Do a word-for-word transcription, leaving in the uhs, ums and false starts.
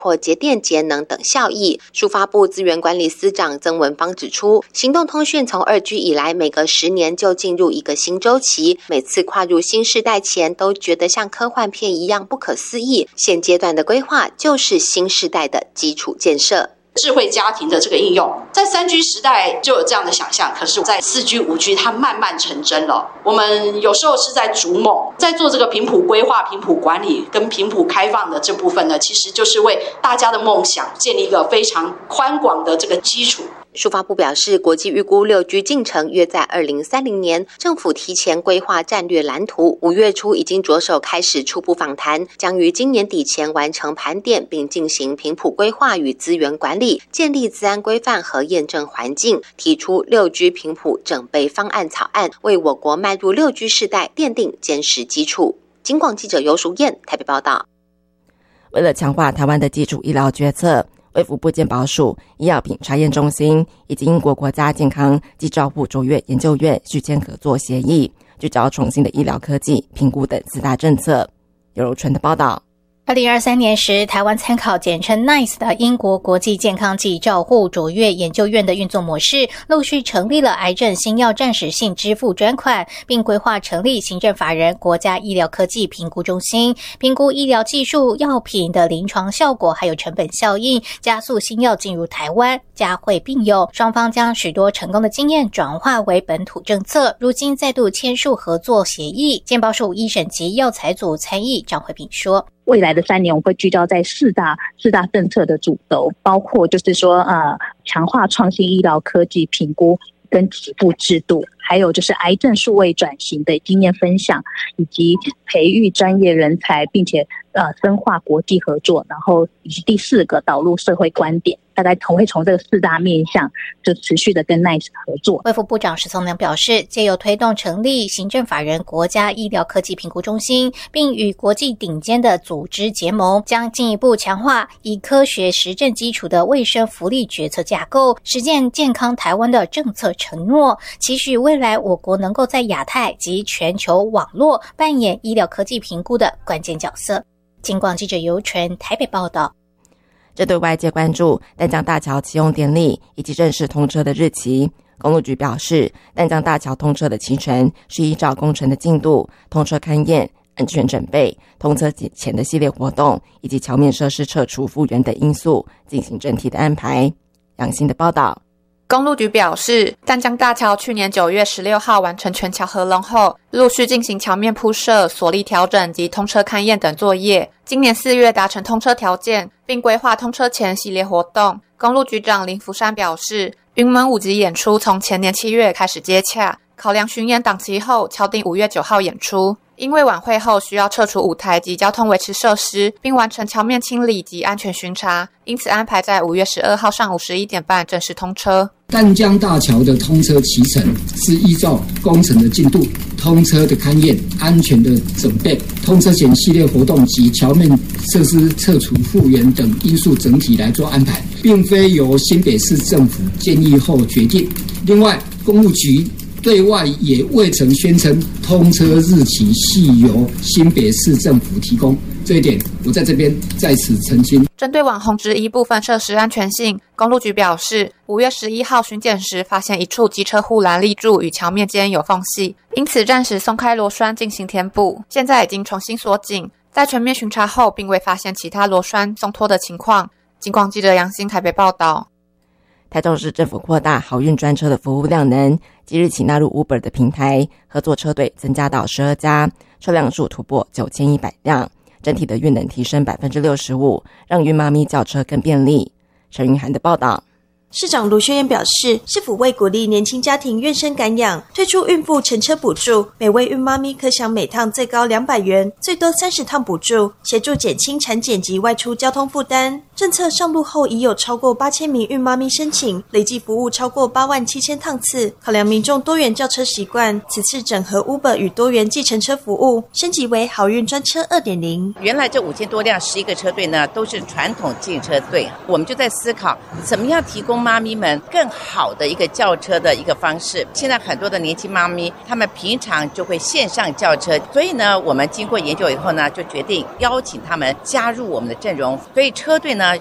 或节电节能等效益。数发部资源管理司长曾文芳指出，行动通讯从 二 G 以来，每隔十年就进入一个新周期，每次跨入新世代前都觉得像科幻片一样不可思议。现阶段的规划就是新世代的基础建设。 智慧家庭的这个应用，在 三 G 时代就有这样的想象，可是在 四 G、五 G 它慢慢成真了。我们有时候是在逐梦，在做这个频谱规划、频谱管理跟频谱开放的这部分呢，其实就是为大家的梦想建立一个非常宽广的这个基础。 数发部表示，国际预估 六 G 进程约在二零三零年，政府提前规划战略蓝图，五月初已经着手开始初步访谈，将于今年底前完成盘点，并进行频谱规划与资源管理，建立资安规范和验证环境，提出 六 G 频谱整备方案草案，为我国迈入 六 G 世代奠定坚实基础。警广记者游淑燕台北报道。 为了强化台湾的基础医疗决策，卫福部健保署、医药品查验中心以及英国国家健康及照护卓越研究院续签合作协议，聚焦创新的医疗科技评估等四大政策。有柔纯的报道。 二零二三年时，台湾参考简称 N I C E 的英国国际健康及照护卓越研究院的运作模式，陆续成立了癌症新药暂时性支付专款，并规划成立行政法人国家医疗科技评估中心，评估医疗技术、药品的临床效果还有成本效应，加速新药进入台湾，加惠并用。双方将许多成功的经验转化为本土政策，如今再度签署合作协议。健保署医审及药材组参议张惠平说， 未来的三年，我们会聚焦在四大四大政策的主轴，包括就是说，呃，强化创新医疗科技评估跟给付制度，还有就是癌症数位转型的经验分享，以及培育专业人才，并且呃深化国际合作，然后以及第四个导入社会观点，大概会从这个四大面向就持续的跟 N I C E 合作。 卫福部长石聪良表示，藉由推动成立行政法人国家医疗科技评估中心，并与国际顶尖的组织结盟，将进一步强化以科学实证基础的卫生福利决策架构，实践健康台湾的政策承诺，期许未来我国能够在亚太及全球网络扮演医疗科技评估的关键角色。警广记者游纯台北报道。 针对外界关注淡江大桥启用典礼以及正式通车的日期，公路局表示，淡江大桥通车的期程是依照工程的进度、通车勘验、安全准备、通车前的系列活动以及桥面设施撤除复原等因素进行整体的安排。杨欣的报道。 公路局表示，淡江大桥去年九月十六号完成全桥合龙后，陆续进行桥面铺设、索力调整及通车勘验等作业。今年四月达成通车条件，并规划通车前系列活动。公路局长林福山表示，云门舞集演出从前年七月开始接洽，考量巡演档期后，敲定五月九号演出。因为晚会后需要撤除舞台及交通维持设施，并完成桥面清理及安全巡查，因此安排在五月十二号上午十一点半正式通车。 淡江大桥的通车期程是依照工程的进度、通车的勘验、安全的准备、通车前系列活动及桥面设施撤除复原等因素整体来做安排，并非由新北市政府建议后决定。另外，公路局对外也未曾宣称通车日期系由新北市政府提供，这一点我在这边在此澄清。 针对网红质疑部分设施安全性，公路局表示，五月十一号巡检时发现一处机车护栏立柱与桥面间有缝隙，因此暂时松开螺栓进行填补，现在已经重新锁紧。在全面巡查后，并未发现其他螺栓松脱的情况。警广记者杨欣台北报道。 台中市政府扩大好运专车的服务量能，即日起纳入 Uber 的平台，合作车队增加到十二家，车辆数突破九千一百辆，整体的运能提升 百分之六十五， 让孕妈咪叫车更便利。陈云涵的报道。 市长卢秀燕表示，市府为鼓励年轻家庭愿生敢养，推出孕妇乘车补助，每位孕妈咪可享每趟最高两百元，最多三十趟补助，协助减轻产检及外出交通负担。政策上路后，已有超过八千名孕妈咪申请，累计服务超过八万七千趟次。考量民众多元叫车习惯，此次整合 Uber 与多元计程车服务，升级为好运专车 二点零。 原来这五千多辆十一个车队呢，都是传统计程车队，我们就在思考怎么样提供妈咪们更好的一个叫车的一个方式。现在很多的年轻妈咪，他们平常就会线上叫车，所以呢，我们经过研究以后呢，就决定邀请他们加入我们的阵容。所以车队呢